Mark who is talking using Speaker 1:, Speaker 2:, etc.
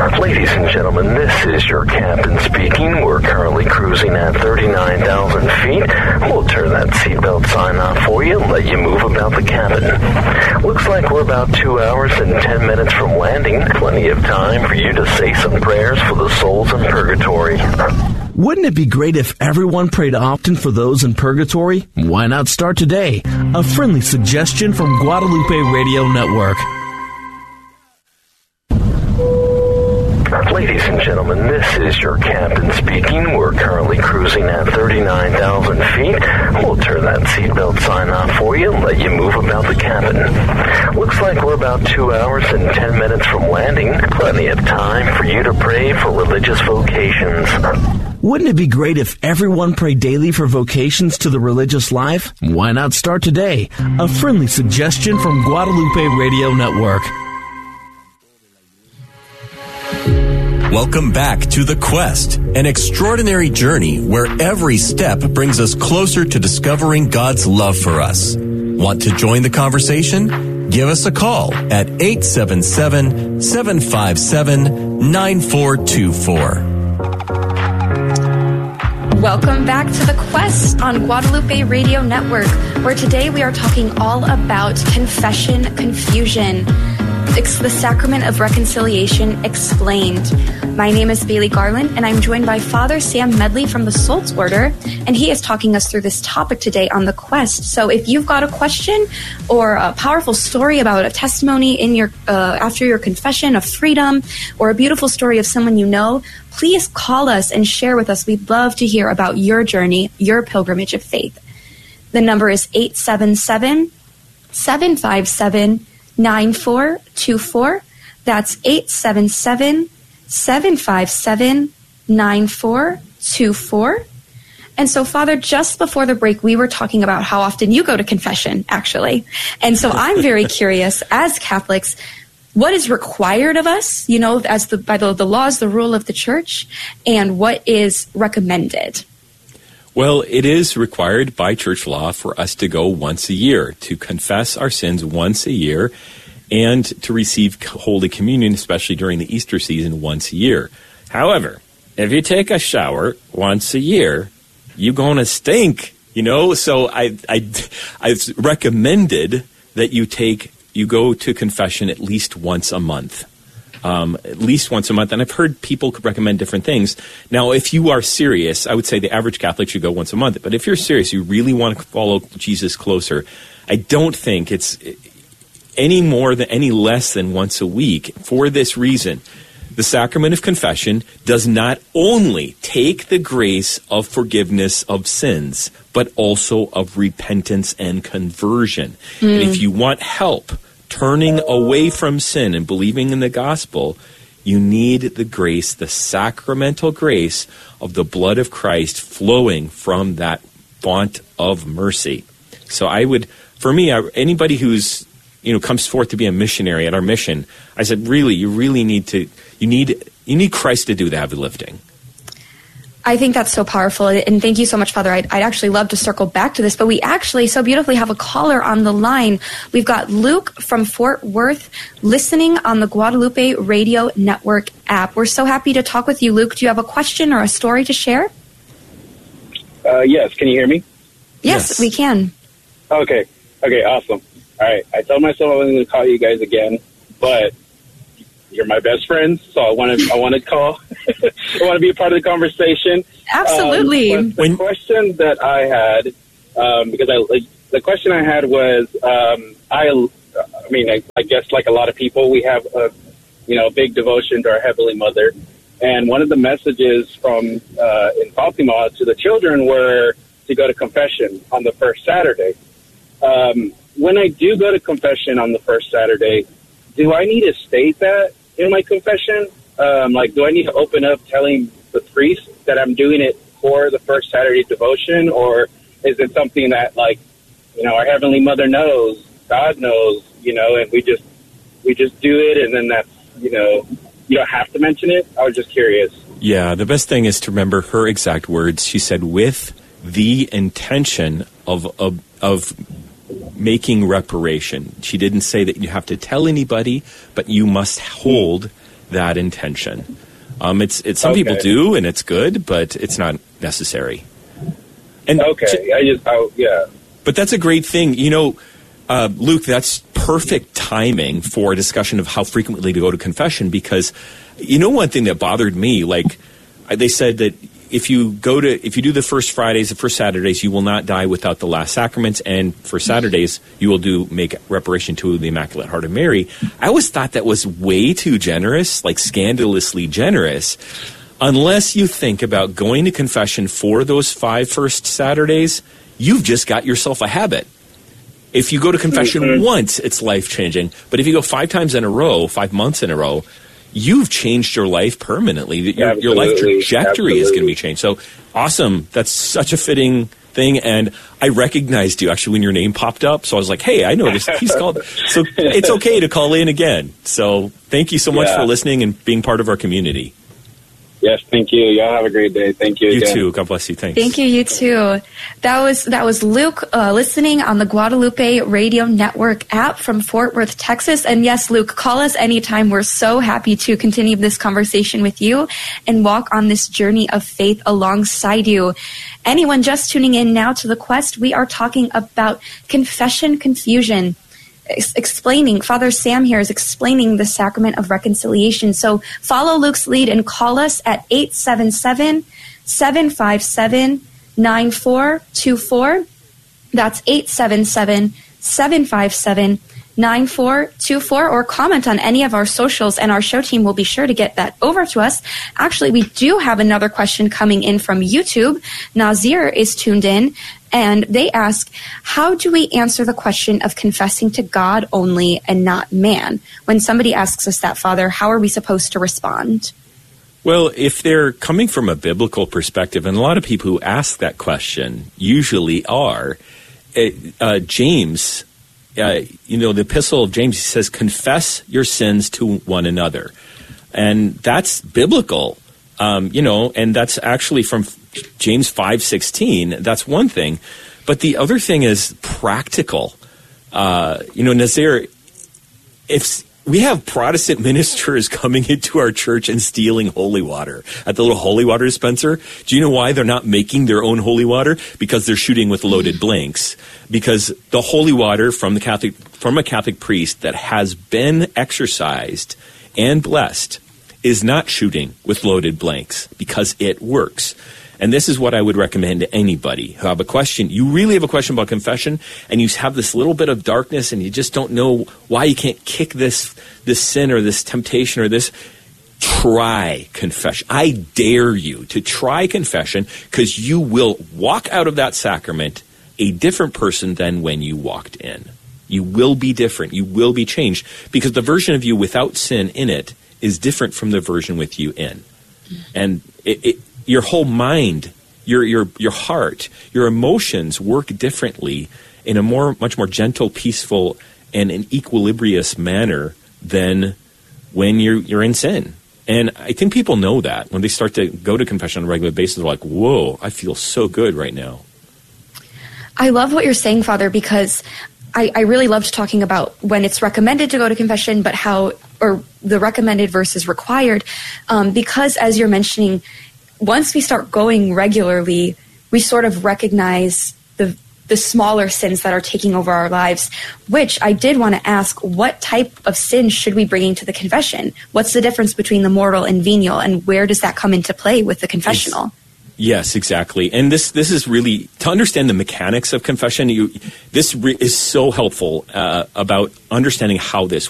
Speaker 1: Ladies and gentlemen, this is your captain speaking. We're currently cruising at 39,000 feet. We'll turn that seatbelt sign off for you and let you move about the cabin. Looks like we're about 2 hours and 10 minutes from landing. Plenty of time for you to say some prayers for the souls in purgatory.
Speaker 2: Wouldn't it be great if everyone prayed often for those in purgatory? Why not start today? A friendly suggestion from Guadalupe Radio Network.
Speaker 1: Ladies and gentlemen, this is your captain speaking. We're currently cruising at 39,000 feet. We'll turn that seatbelt sign off for you and let you move about the cabin. Looks like we're about 2 hours and 10 minutes from landing. Plenty of time for you to pray for religious vocations.
Speaker 2: Wouldn't it be great if everyone prayed daily for vocations to the religious life? Why not start today? A friendly suggestion from Guadalupe Radio Network.
Speaker 3: Welcome back to The Quest, an extraordinary journey where every step brings us closer to discovering God's love for us. Want to join the conversation? Give us a call at 877-757-9424.
Speaker 4: Welcome back to The Quest on Guadalupe Radio Network, where today we are talking all about confession confusion. It's the Sacrament of Reconciliation Explained. My name is Bailey Garland, and I'm joined by Father Sam Medley from the Sults Order, and he is talking us through this topic today on The Quest. So if you've got a question or a powerful story about a testimony in your after your confession of freedom, or a beautiful story of someone you know, please call us and share with us. We'd love to hear about your journey, your pilgrimage of faith. The number is 877-757-9424. That's 877-757-9424. And so, Father, just before the break, we were talking about how often you go to confession, actually. And so I'm very curious, as Catholics, what is required of us, you know, as by the laws, the rule of the Church, and what is recommended?
Speaker 5: Well, it is required by church law for us to go once a year, to confess our sins once a year, and to receive Holy Communion, especially during the Easter season, once a year. However, if you take a shower once a year, you're going to stink, you know? So I've recommended that you go to confession at least once a month. At least once a month. And I've heard people could recommend different things. Now, if you are serious, I would say the average Catholic should go once a month. But if you're serious, you really want to follow Jesus closer, I don't think it's any less than once a week. For this reason, the sacrament of confession does not only take the grace of forgiveness of sins, but also of repentance and conversion. And if you want help turning away from sin and believing in the gospel, you need the grace, the sacramental grace of the blood of Christ flowing from that font of mercy. So anybody who's, comes forth to be a missionary at our mission, I said, you need Christ to do the heavy lifting.
Speaker 4: I think that's so powerful, and thank you so much, Father. I'd actually love to circle back to this, but we actually so beautifully have a caller on the line. We've got Luke from Fort Worth listening on the Guadalupe Radio Network app. We're so happy to talk with you, Luke. Do you have a question or a story to share?
Speaker 6: Yes. Can you hear me?
Speaker 4: Yes, we can.
Speaker 6: Okay, awesome. All right, I told myself I wasn't going to call you guys again, but you're my best friends, so I want to call. I want to be a part of the conversation.
Speaker 4: Absolutely.
Speaker 6: The question that I had, the question I had was, I guess like a lot of people, we have a big devotion to our Heavenly Mother, and one of the messages from in Fatima to the children were to go to confession on the first Saturday. When I do go to confession on the first Saturday, do I need to state that in my confession? Do I need to open up telling the priest that I'm doing it for the first Saturday devotion, or is it something that, our Heavenly Mother knows, God knows, and we just do it, and then that's, you don't have to mention it? I was just curious.
Speaker 5: Yeah, the best thing is to remember her exact words. She said, with the intention of making reparation. She didn't say that you have to tell anybody, but you must hold that intention. It's some people do, and it's good, but it's not necessary. And But that's a great thing. Luke, that's perfect timing for a discussion of how frequently to go to confession, because one thing that bothered me, like they said that if you do the first Fridays, the first Saturdays, you will not die without the last sacraments, and for Saturdays you will make reparation to the Immaculate Heart of Mary. I always thought that was way too generous, like scandalously generous, unless you think about going to confession for those 5 first Saturdays. You've just got yourself a habit. If you go to confession once, it's life-changing. But if you go 5 times in a row, 5 months in a row, you've changed your life permanently. Your life trajectory is going to be changed. So awesome. That's such a fitting thing. And I recognized you actually when your name popped up. So I was like, hey, I noticed he's called. So it's okay to call in again. So thank you so much for listening and being part of our community.
Speaker 6: Yes, thank you. Y'all have a great day. Thank you.
Speaker 5: You too. God bless you. Thanks.
Speaker 4: Thank you. You too. That was Luke listening on the Guadalupe Radio Network app from Fort Worth, Texas. And yes, Luke, call us anytime. We're so happy to continue this conversation with you and walk on this journey of faith alongside you. Anyone just tuning in now to The Quest, we are talking about confession confusion. Father Sam here is explaining the sacrament of reconciliation. So follow Luke's lead and call us at 877-757-9424. That's 877-757-9424, or comment on any of our socials, and our show team will be sure to get that over to us. Actually, we do have another question coming in from YouTube. Nazir is tuned in, and they ask, how do we answer the question of confessing to God only and not man? When somebody asks us that, Father, how are we supposed to respond?
Speaker 5: Well, if they're coming from a biblical perspective, and a lot of people who ask that question usually are, James, the epistle of James, he says, confess your sins to one another. And that's biblical, and that's actually from James 5:16. That's one thing. But the other thing is practical. Nazir, if we have Protestant ministers coming into our church and stealing holy water at the little holy water dispenser. Do you know why they're not making their own holy water? Because they're shooting with loaded blanks. Because the holy water from a Catholic priest that has been exorcised and blessed is not shooting with loaded blanks, because it works. And this is what I would recommend to anybody who have a question. You really have a question about confession, and you have this little bit of darkness, and you just don't know why you can't kick this sin or this temptation or this. Try confession. I dare you to try confession, because you will walk out of that sacrament a different person than when you walked in. You will be different. You will be changed, because the version of you without sin in it is different from the version with you in. And your whole mind, your heart, your emotions work differently in a much more gentle, peaceful, and an equilibrious manner than when you're in sin. And I think people know that when they start to go to confession on a regular basis. They're like, whoa, I feel so good right now.
Speaker 4: I love what you're saying, Father, because I really loved talking about when it's recommended to go to confession, but or the recommended versus required, because as you're mentioning, once we start going regularly, we sort of recognize the smaller sins that are taking over our lives, which I did want to ask, what type of sin should we bring into the confession? What's the difference between the mortal and venial, and where does that come into play with the confessional?
Speaker 5: Yes, exactly. And this is really, to understand the mechanics of confession, this is so helpful about understanding how this